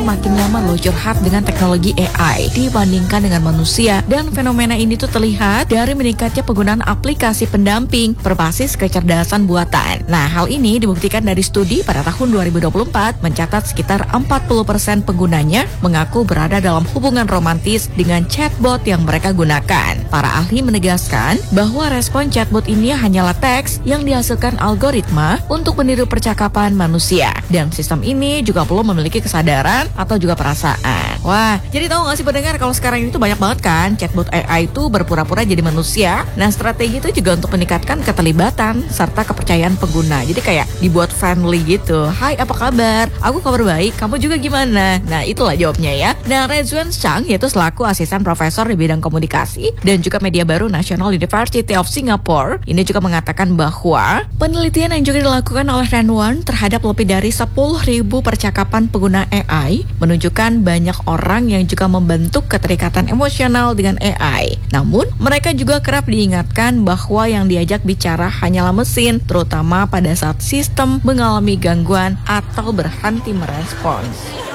makin nyaman loh curhat dengan teknologi AI dibandingkan dengan manusia. Dan fenomena ini tuh terlihat dari meningkatnya penggunaan aplikasi pendamping berbasis kecerdasan buatan. Nah, hal ini dibuktikan dari studi pada tahun 2024 mencatat sekitar 40% penggunanya mengaku berada dalam hubungan romantis dengan chatbot yang mereka gunakan. Para ahli menegaskan bahwa respon chatbot ini hanyalah teks yang dihasilkan algoritma untuk meniru percakapan manusia. Dan sistem ini juga belum memiliki kesadaran atau juga perasaan. Wah, jadi tahu nggak sih pendengar kalau sekarang ini tuh banyak banget kan chatbot AI itu berpura-pura jadi manusia. Nah, strategi itu juga untuk meningkatkan keterlibatan serta kepercayaan pengguna. Jadi kayak dibuat friendly gitu. Hai, apa kabar? Aku kabar baik. Kamu juga gimana? Nah, itulah jawabnya ya. Nah, Redzuan Chang yaitu selaku asisten profesor di bidang komunikasi dan juga media baru National University of Singapore. Ini juga mengatakan bahwa penelitian yang juga dilakukan oleh Redzuan terhadap lebih dari 10.000 percakapan pengguna AI menunjukkan banyak orang yang juga membentuk keterikatan emosional dengan AI. Namun, mereka juga kerap diingatkan bahwa yang diajak bicara hanyalah mesin, terutama pada saat sistem mengalami gangguan atau berhenti merespons.